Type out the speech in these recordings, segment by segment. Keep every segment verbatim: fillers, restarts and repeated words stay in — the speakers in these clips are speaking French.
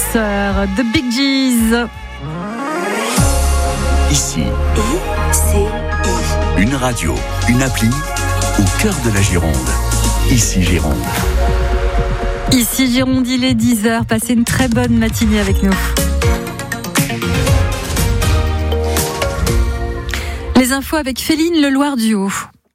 sœurs, The Bee Gees. Ici, I C I. une radio, une appli au cœur de la Gironde. Ici Gironde. Ici Gironde, il est dix heures. Passez une très bonne matinée avec nous. Les infos avec Féline Leloir-Duhaut.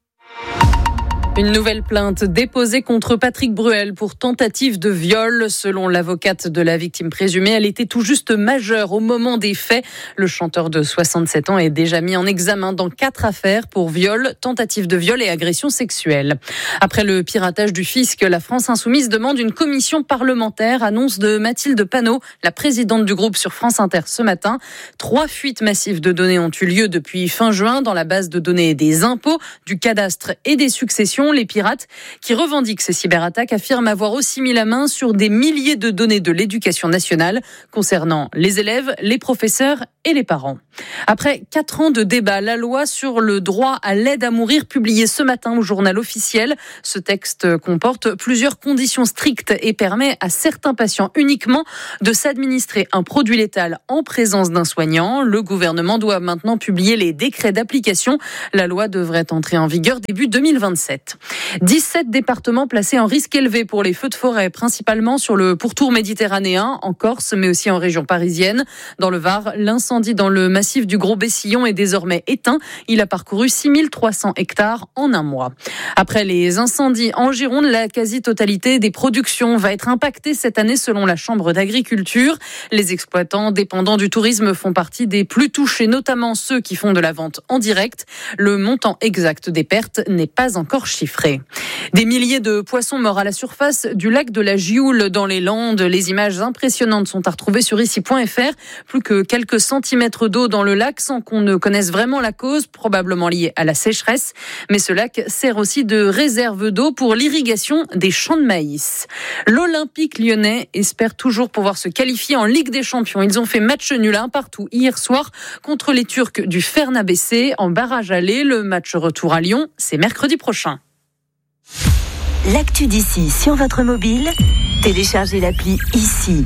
Une nouvelle plainte déposée contre Patrick Bruel pour tentative de viol. Selon l'avocate de la victime présumée, elle était tout juste majeure au moment des faits. Le chanteur de soixante-sept ans est déjà mis en examen dans quatre affaires pour viol, tentative de viol et agression sexuelle. Après le piratage du fisc, la France Insoumise demande une commission parlementaire, annonce de Mathilde Panot, la présidente du groupe sur France Inter ce matin. Trois fuites massives de données ont eu lieu depuis fin juin dans la base de données des impôts, du cadastre et des successions. Les pirates qui revendiquent ces cyberattaques affirment avoir aussi mis la main sur des milliers de données de l'éducation nationale concernant les élèves, les professeurs et les parents. Après quatre ans de débat, la loi sur le droit à l'aide à mourir publiée ce matin au journal officiel. Ce texte comporte plusieurs conditions strictes et permet à certains patients uniquement de s'administrer un produit létal en présence d'un soignant. Le gouvernement doit maintenant publier les décrets d'application. La loi devrait entrer en vigueur début deux mille vingt-sept. dix-sept départements placés en risque élevé pour les feux de forêt, principalement sur le pourtour méditerranéen, en Corse, mais aussi en région parisienne. Dans le Var, l'incendie dans le massif du Gros Bessillon est désormais éteint. Il a parcouru six mille trois cents hectares en un mois. Après les incendies en Gironde, la quasi-totalité des productions va être impactée cette année selon la Chambre d'agriculture. Les exploitants dépendants du tourisme font partie des plus touchés, notamment ceux qui font de la vente en direct. Le montant exact des pertes n'est pas encore chiffré. Des milliers de poissons morts à la surface du lac de la Gioule dans les Landes. Les images impressionnantes sont à retrouver sur ici point f r. Plus que quelques centimètres d'eau dans le lac sans qu'on ne connaisse vraiment la cause, probablement liée à la sécheresse. Mais ce lac sert aussi de réserve d'eau pour l'irrigation des champs de maïs. L'Olympique lyonnais espère toujours pouvoir se qualifier en Ligue des Champions. Ils ont fait match nul un partout hier soir contre les Turcs du Fernabécé en barrage aller. Le match retour à Lyon, c'est mercredi prochain. L'actu d'ici sur votre mobile, téléchargez l'appli Ici.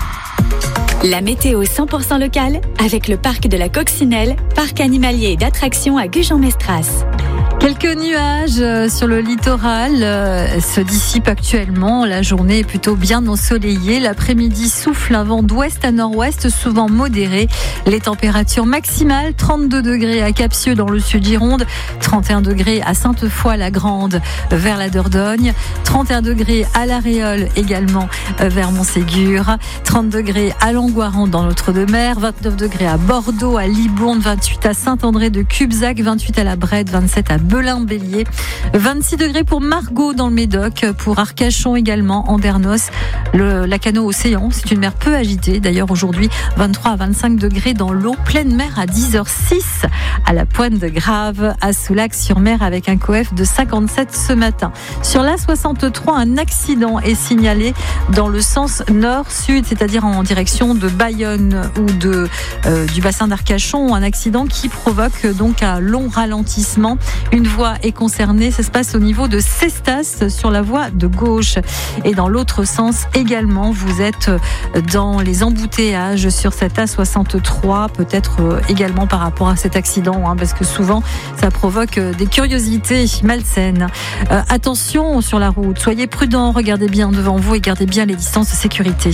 La météo cent pour cent locale avec le parc de la Coccinelle, parc animalier et d'attractions à Gujan-Mestras. Quelques nuages sur le littoral se dissipent actuellement. La journée est plutôt bien ensoleillée. L'après-midi souffle un vent d'ouest à nord-ouest, souvent modéré. Les températures maximales, trente-deux degrés à Capsieux dans le sud Gironde, trente et un degrés à Sainte-Foy-la-Grande vers la Dordogne, trente et un degrés à La Réole également vers Montségur, trente degrés à Langoiran dans l'Outre-de-Mer, vingt-neuf degrés à Bordeaux, à Libourne, vingt-huit à Saint-André de Cubzac, vingt-huit à la Brède, vingt-sept à Belin-Bélier, vingt-six degrés pour Margaux dans le Médoc, pour Arcachon également, Andernos, le Lacano-Océan, c'est une mer peu agitée. D'ailleurs aujourd'hui, vingt-trois à vingt-cinq degrés dans l'eau, pleine mer à dix heures six à la Pointe de Grave, à Soulac-sur-Mer avec un coef de cinquante-sept ce matin. Sur l'A soixante-trois, un accident est signalé dans le sens nord-sud, c'est-à-dire en direction de Bayonne ou de, euh, du bassin d'Arcachon. Un accident qui provoque donc un long ralentissement. Une voie est concernée, ça se passe au niveau de Cestas sur la voie de gauche. Et dans l'autre sens également, vous êtes dans les embouteillages sur cette A soixante-trois, peut-être également par rapport à cet accident, hein, parce que souvent ça provoque des curiosités malsaines. Euh, attention sur la route, soyez prudents, regardez bien devant vous et gardez bien les distances de sécurité.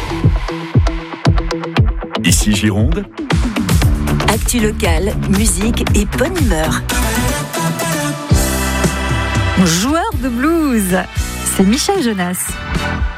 Ici Gironde. Actu locale, musique et bonne humeur. Joueur de blues, c'est Michel Jonas.